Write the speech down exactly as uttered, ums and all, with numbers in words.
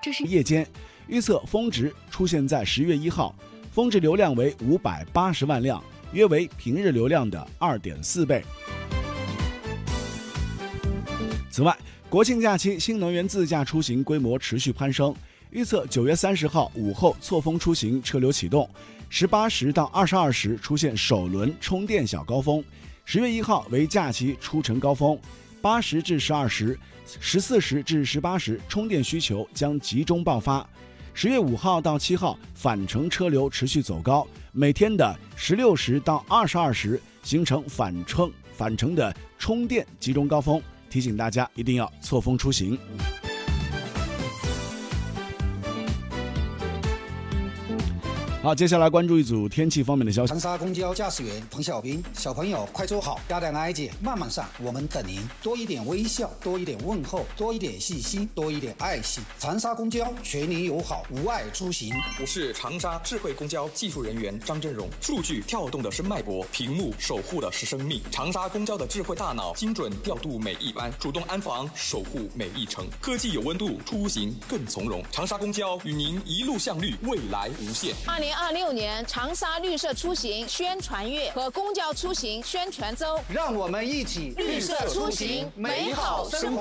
这是夜间预测峰值出现在十月一号，峰值流量为五百八十万辆，约为平日流量的 二点四倍。此外，国庆假期新能源自驾出行规模持续攀升，预测九月三十号午后错峰出行车流启动，十八时到二十二时出现首轮充电小高峰，十月一号为假期出城高峰，八时至十二时、十四时至十八时充电需求将集中爆发。十月五号到七号返程车流持续走高，每天的十六时到二十二时形成返程返程的充电集中高峰，提醒大家一定要错峰出行。好，接下来关注一组天气方面的消息。 长沙公交驾驶员彭小兵，小朋友快坐好，大胆爱姐慢慢上，我们等您。多一点微笑，多一点问候，多一点细心，多一点爱心。长沙公交全年友好，无碍出行。 我是长沙智慧公交技术人员张振荣。数据跳动的是脉搏，屏幕守护的是生命。长沙公交的智慧大脑精准调度每一班，主动安防守护每一程。科技有温度，出行更从容。长沙公交与您一路向绿，未来无限。 二零二六年长沙绿色出行宣传月和公交出行宣传周， 让我们一起绿色出行，美好生活。